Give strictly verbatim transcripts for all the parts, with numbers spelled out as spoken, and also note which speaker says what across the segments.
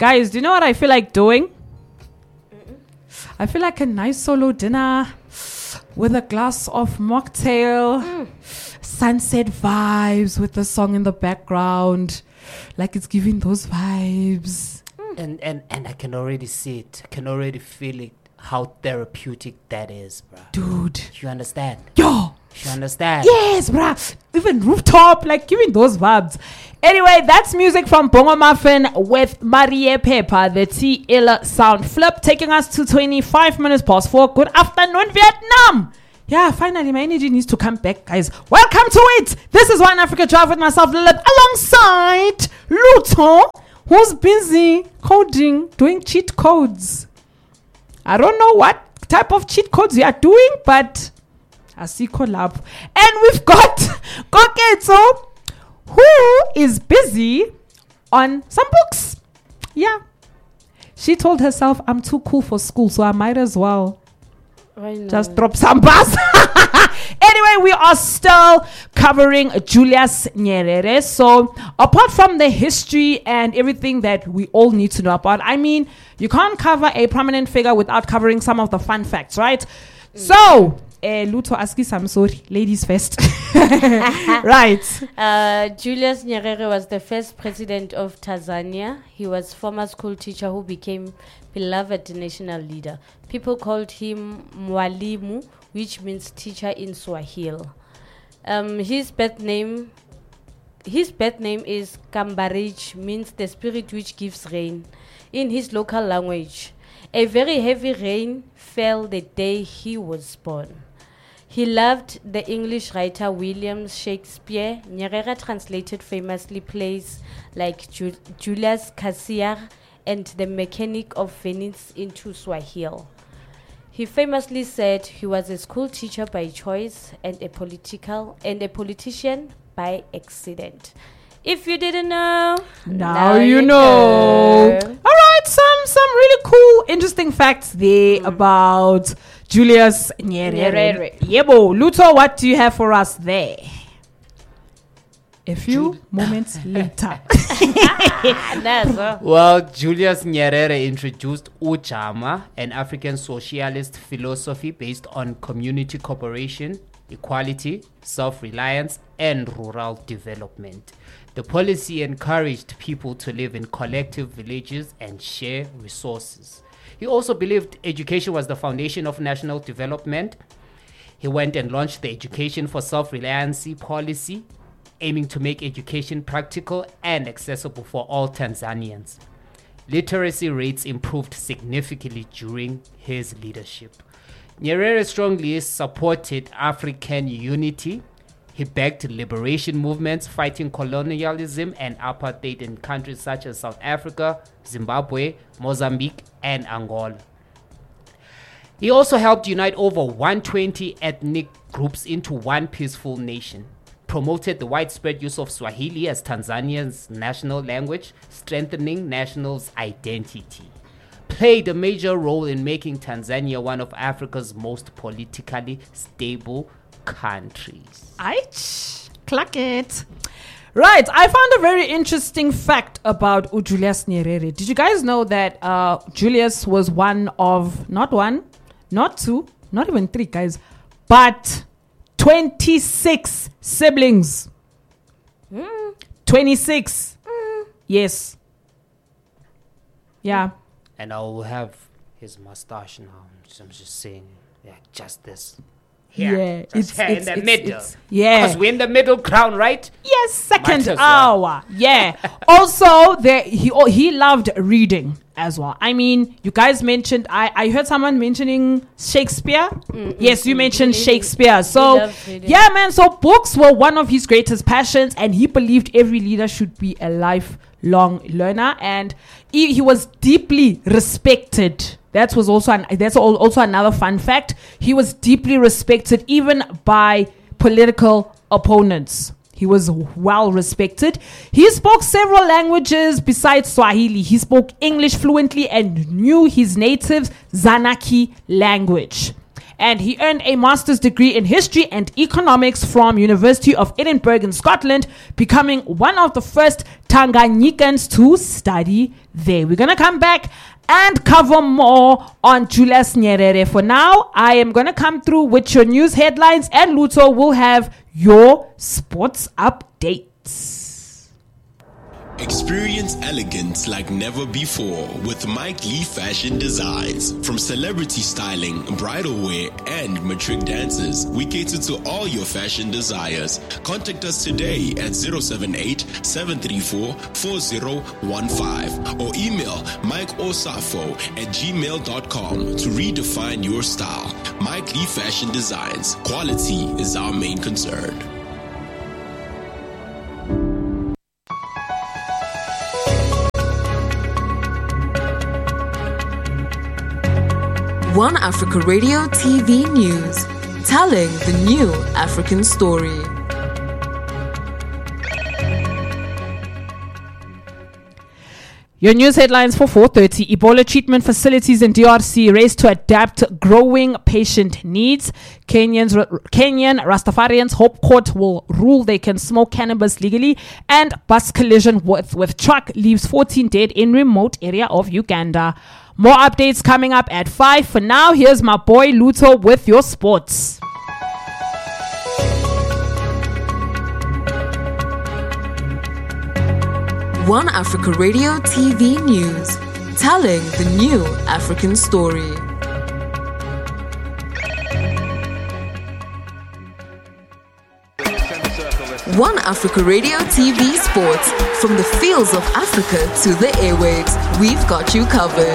Speaker 1: Guys, do you know what I feel like doing? Mm-mm. I feel like a nice solo dinner with a glass of mocktail, mm. sunset vibes with the song in the background. Like it's giving those vibes.
Speaker 2: Mm. And, and, and I can already see it. I can already feel it. How therapeutic that is, bro.
Speaker 1: Dude.
Speaker 2: You understand?
Speaker 1: Yo.
Speaker 2: You understand?
Speaker 1: Yes, bruh. Even rooftop, like giving those vibes. Anyway, that's music from Bongo Muffin with Marie Pepper, the T-Illa sound flip, taking us to twenty-five minutes past four. Good afternoon, Vietnam. Yeah, finally, my energy needs to come back, guys. Welcome to it. This is One Africa Drive with myself, Lilith, alongside Luto, who's busy coding, doing cheat codes. I don't know what type of cheat codes you are doing, but I see collab. And we've got Koketso, who is busy on some books. Yeah. She told herself, I'm too cool for school, so I might as well just drop some bars. Anyway, we are still covering Julius Nyerere. So apart from the history and everything that we all need to know about, I mean, you can't cover a prominent figure without covering some of the fun facts, right? Mm. So, uh, Luto Askis, I'm sorry, ladies first. Right.
Speaker 3: Uh, Julius Nyerere was the first president of Tanzania. He was former school teacher who became beloved national leader. People called him Mwalimu, which means teacher in Swahili. Um, his birth name, his birth name is Kambarij, means the spirit which gives rain in his local language. A very heavy rain fell the day he was born. He loved the English writer William Shakespeare. Nyerere translated famously plays like Ju- Julius Caesar and The Mechanic of Venice into Swahili. He famously said he was a school teacher by choice and a political and a politician by accident. If you didn't know,
Speaker 1: now, now you, you know. know. All right, some some really cool, interesting facts there mm. about Julius Nyerere. Yebo, Luto, what do you have for us there? A few Ju- moments later.
Speaker 2: Well, Julius Nyerere introduced Ujamaa, an African socialist philosophy based on community cooperation, equality, self-reliance, and rural development. The policy encouraged people to live in collective villages and share resources. He also believed education was the foundation of national development. He went and launched the Education for Self-Reliance policy, aiming to make education practical and accessible for all Tanzanians. Literacy rates improved significantly during his leadership. Nyerere strongly supported African unity. He backed liberation movements fighting colonialism and apartheid in countries such as South Africa, Zimbabwe, Mozambique, and Angola. He also helped unite over one hundred twenty ethnic groups into one peaceful nation, promoted the widespread use of Swahili as Tanzania's national language, strengthening nationals' identity, played a major role in making Tanzania one of Africa's most politically stable countries.
Speaker 1: Aich, clack it. Right, I found a very interesting fact about Julius Nyerere. Did you guys know that uh, Julius was one of, not one, not two, not even three guys, but twenty-six siblings. Mm. twenty-six. Mm. Yes. Yeah.
Speaker 2: And I will have his mustache now. I'm just saying, yeah, just this. Here,
Speaker 1: yeah,
Speaker 2: just it's, here
Speaker 1: it's,
Speaker 2: in the
Speaker 1: it's,
Speaker 2: middle.
Speaker 1: It's, yeah,
Speaker 2: because we're in the middle crown, right?
Speaker 1: Yes, second hour. Well. Yeah. Also, there he oh, he loved reading as well. I mean, you guys mentioned. I, I heard someone mentioning Shakespeare. Mm-hmm. Yes, you mentioned mm-hmm. Shakespeare. So yeah, man. So books were one of his greatest passions, and he believed every leader should be a lifelong learner, and he, he was deeply respected. That was also an, that's also another fun fact. He was deeply respected even by political opponents. He was well respected. He spoke several languages besides Swahili. He spoke English fluently and knew his native Zanaki language. and he earned a master's degree in history and economics from University of Edinburgh in Scotland, becoming one of the first Tanganyikans to study there. We're going to come back and cover more on Julius Nyerere. For now, I am going to come through with your news headlines, and Luto will have your sports updates.
Speaker 4: Experience elegance like never before with Mike Lee Fashion Designs. From celebrity styling, bridal wear, and matric dances, we cater to all your fashion desires. Contact us today at zero seven eight, seven three four, four zero one five or email mikeosafo at gmail dot com to redefine your style. Mike Lee Fashion Designs. Quality is our main concern.
Speaker 5: One Africa Radio T V News, telling the new African story.
Speaker 1: Your news headlines for four thirty. Ebola treatment facilities in D R C race to adapt growing patient needs. Kenyans, Kenyan Rastafarians hope court will rule they can smoke cannabis legally. And bus collision with, with truck leaves fourteen dead in remote area of Uganda. More updates coming up at five. For now, here's my boy Luto with your sports.
Speaker 5: One Africa Radio T V News, telling the new African story. One Africa Radio T V Sports, from the fields of Africa to the airwaves, we've got you covered.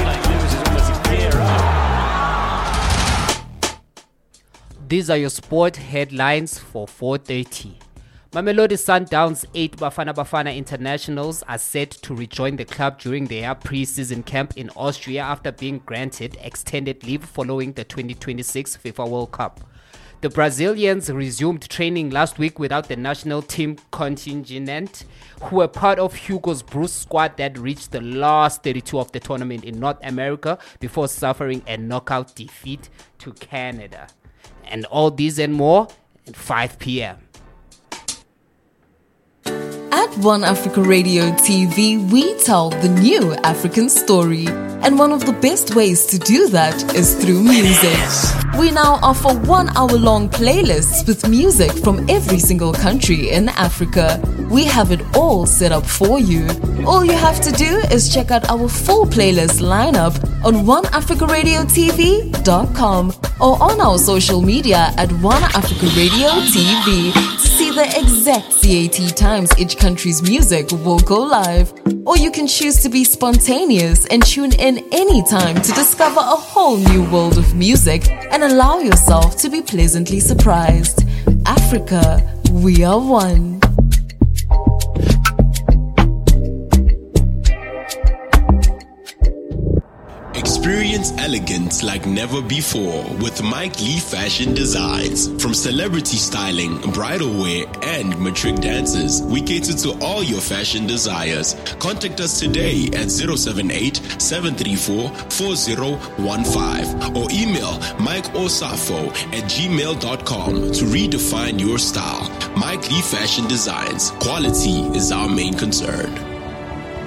Speaker 2: These are your sport headlines for four thirty. Mamelodi Sundowns eight Bafana Bafana internationals are set to rejoin the club during their pre-season camp in Austria after being granted extended leave following the twenty twenty-six FIFA World Cup. The Brazilians resumed training last week without the national team contingent, who were part of Hugo's Bruce squad that reached the last thirty-two of the tournament in North America before suffering a knockout defeat to Canada. And all these and more at five p.m.
Speaker 5: At One Africa Radio T V, we tell the new African story. And one of the best ways to do that is through music. We now offer one-hour-long playlists with music from every single country in Africa. We have it all set up for you. All you have to do is check out our full playlist lineup on one africa radio t v dot com or on our social media at One Africa Radio T V to see the exact C A T times each country's music will go live. Or you can choose to be spontaneous and tune in anytime to discover a whole new world of music and allow yourself to be pleasantly surprised. Africa, we are one.
Speaker 4: Experience elegance like never before with Mike Lee Fashion Designs. From celebrity styling, bridal wear, and matric dances, we cater to all your fashion desires. Contact us today at zero seven eight, seven three four, four zero one five or email mikeosafo at gmail dot com to redefine your style. Mike Lee Fashion Designs. Quality is our main concern.